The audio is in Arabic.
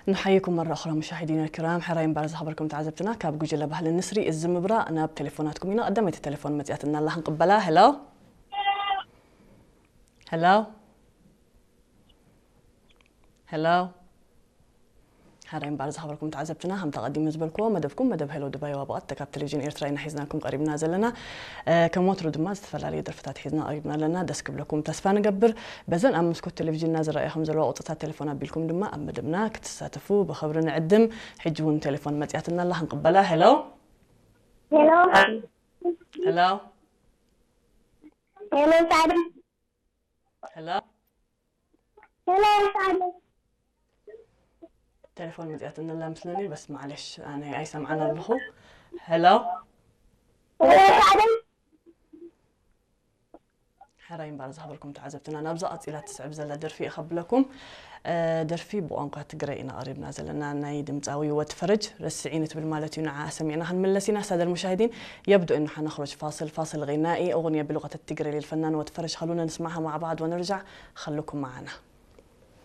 نحييكم مرة أخرى مشاهدينا الكرام. حراين بارز خبركم تعزبتنا كاب جوجل بهل النسري الزمبرا أنا بتليفوناتكم هنا قدمت التليفون مزياتنا الله نقبلها. هلو هلو هلو حراين بارز خبركم تعزبتنا هم تقدم زبلكم مدبكم مدب هلو دبي وابغات تكاب تلفزيون إيرتراي حيزنا لكم قريب نازل لنا كموترو دماز تفلالي درفتات حيزنا قريبنا لنا دسكب لكم تسفان نقبر بزن أم مسكوت التلفزيون نازل رأيهم زلوا قطعات تليفونات بيلكم دما أم بدبنا كتساتفوا بخبرنا عدم حجون تليفون مزياتنا الله نقبلها. هلو هلو هلو هلو سعد هلو هلو سعد تليفون مزياتنا الله مسلني بس معلش أنا أي سمعنا البخو. هلو هلو سعد حراين بارز خبركم تعزبتنا نبزة أطيلة تسعب زلا درفي أخبلكم درفي بوانقة تقرأينا قريب نازلنا نايد متاوي وتفرج رسعينة بالمالتي ونعا سمعنا هنملسينا سادة المشاهدين. يبدو إنه حنخرج فاصل غنائي أغنية بلغة التقري للفنان وتفرج. خلونا نسمعها مع بعض ونرجع. خلوكم معنا.